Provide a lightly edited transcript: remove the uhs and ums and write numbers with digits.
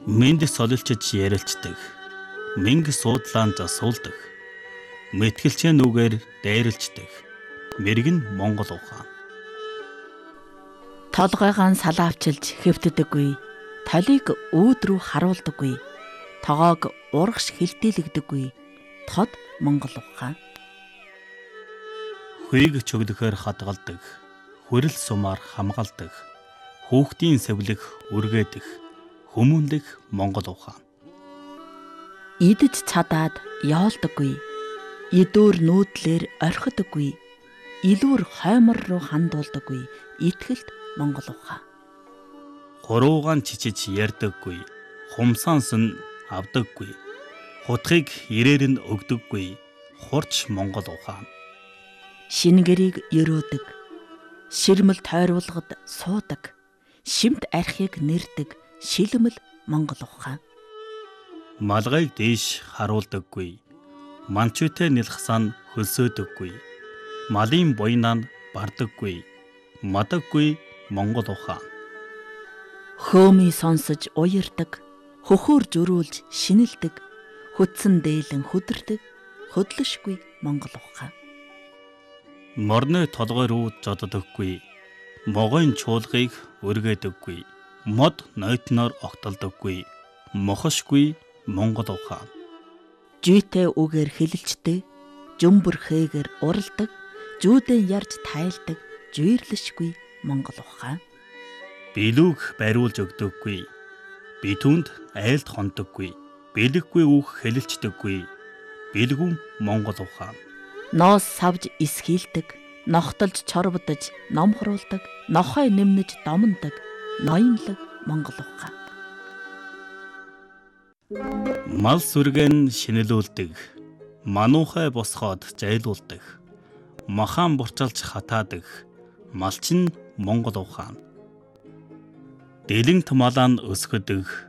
Мэнд солилчиж ярилцдаг, мэнг суудлаан засуулдаг, мэтгэлчээ нүгээр дайралцдаг, мэргэн Монгол ухаан. Толгойгоо салаавчилж хэвтдэггүй, толийг үүд рүү харуулдаггүй, тоогоог урагш хилдэлэгдэггүй, тод Монгол ухаан. Хүйг чөглөхөөр хадгалдаг, хүрэл сумаар хамгаалдаг, хүүхдийн сэвлэх үргээдэх, хүмүүнлэх Монгол ухаан. Идэж цадаад яолдаггүй, идүүр нүүдлэр орхидаггүй, илүүр хоймор руу хандуулдаггүй, итгэлт Монгол ухаан. Хуруугаан чичиж ярьдаггүй, хумсаанс нь авдаггүй, хутгийг ирээр нь өгдөггүй, хурч Монгол ухаан. Шингэрийг өрөөдөг, ширмэл тойруулгад суудаг, шимт архийг нэрдэг, шилмэл Монгол ухаан. Малгайг дээш харуулдаггүй, манчүйтэй нэлхсaan хөлсөөдөггүй, малын буйнаа бардаггүй, мадаггүй Монгол ухаан. Хөөмий сонсож уярдаг, хөхөөр зөрүүлж шинэлдэг, хүдсэн дээлэн хүдэрдэг, хөдлөшгүй Монгол ухаан. Морны толгой руу зоддоггүй, могойн чуулгыг өргээдэггүй, мод нойтноор огтолдоггүй, мохошгүй Монгол ухаан. Жүйтэй үгээр хэлэлцдэг, жумбөрхээгээр уралдаг, жүүдэн ярьж тайлдаг, жүйрлэшгүй Монгол ухаан. Билүүг бариулж өгдөггүй, битүүнд айлд хондоггүй, бэлэггүй үг хэлэлцдэггүй, бэлгүн Монгол ухаан. Ноос савж исхийлдэг, ногтолж чорвдож ном хуруулдаг, нохой нэмнэж домондог, ноёнлог Монгол ухаан. Мал сүргэн шинэлүүлдэг, мануухай босгоод зайлуулдаг, махан бурчалж хатаадаг, малчин Монгол ухаан. Дэлэнт малаан өсгөдөг,